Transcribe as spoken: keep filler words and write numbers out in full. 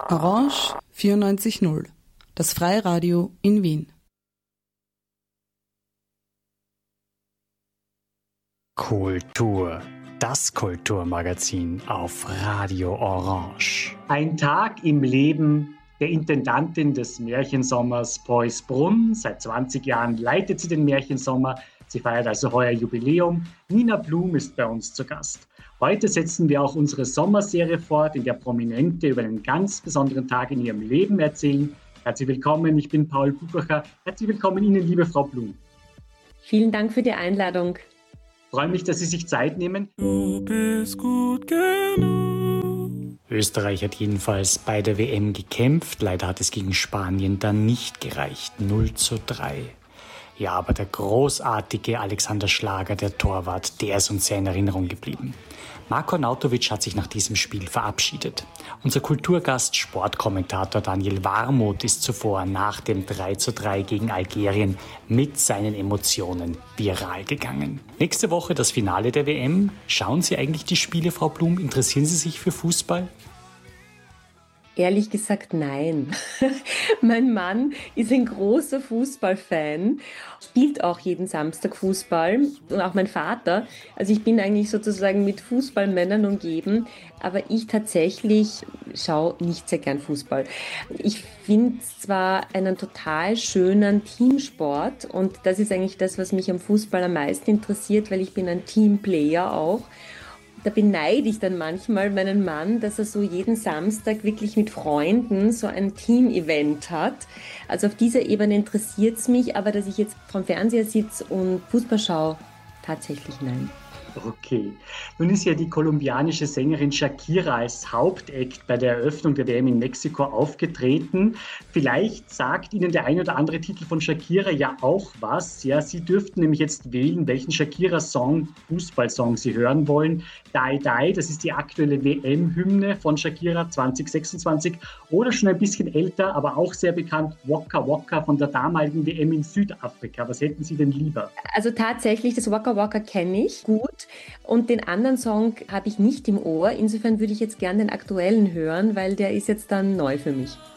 Orange vierundneunzig Komma null, das Freiradio in Wien. Kultur, das Kulturmagazin auf Radio Orange. Ein Tag im Leben der Intendantin des Märchensommers Preußbrunn. Seit zwanzig Jahren leitet sie den Märchensommer. Sie feiert also heuer Jubiläum. Nina Blum ist bei uns zu Gast. Heute setzen wir auch unsere Sommerserie fort, in der Prominente über einen ganz besonderen Tag in ihrem Leben erzählen. Herzlich willkommen, ich bin Paul Kukacher. Herzlich willkommen Ihnen, liebe Frau Blum. Vielen Dank für die Einladung. Ich freue mich, dass Sie sich Zeit nehmen. Du bist gut genug. Österreich hat jedenfalls bei der W M gekämpft. Leider hat es gegen Spanien dann nicht gereicht. null zu drei. Ja, aber der großartige Alexander Schlager, der Torwart, der ist uns sehr in Erinnerung geblieben. Marko Arnautovic hat sich nach diesem Spiel verabschiedet. Unser Kulturgast, Sportkommentator Daniel Warmuth ist zuvor nach dem drei zu drei gegen Algerien mit seinen Emotionen viral gegangen. Nächste Woche das Finale der W M. Schauen Sie eigentlich die Spiele, Frau Blum? Interessieren Sie sich für Fußball? Ehrlich gesagt, nein. Mein Mann ist ein großer Fußballfan, spielt auch jeden Samstag Fußball und auch mein Vater. Also ich bin eigentlich sozusagen mit Fußballmännern umgeben, aber ich tatsächlich schaue nicht sehr gern Fußball. Ich finde zwar einen total schönen Teamsport und das ist eigentlich das, was mich am Fußball am meisten interessiert, weil ich bin ein Teamplayer auch. Da beneide ich dann manchmal meinen Mann, dass er so jeden Samstag wirklich mit Freunden so ein Team-Event hat. Also auf dieser Ebene interessiert es mich, aber dass ich jetzt vom Fernseher sitze und Fußball schaue, tatsächlich nein. Okay. Nun ist ja die kolumbianische Sängerin Shakira als Hauptakt bei der Eröffnung der W M in Mexiko aufgetreten. Vielleicht sagt Ihnen der ein oder andere Titel von Shakira ja auch was. Ja, Sie dürften nämlich jetzt wählen, welchen Shakira-Song, Fußballsong Sie hören wollen. Die Die, das ist die aktuelle W M-Hymne von Shakira zwanzig sechsundzwanzig. Oder schon ein bisschen älter, aber auch sehr bekannt, Waka Waka von der damaligen W M in Südafrika. Was hätten Sie denn lieber? Also tatsächlich, das Waka Waka kenne ich gut. Und den anderen Song habe ich nicht im Ohr. Insofern würde ich jetzt gerne den aktuellen hören, weil der ist jetzt dann neu für mich.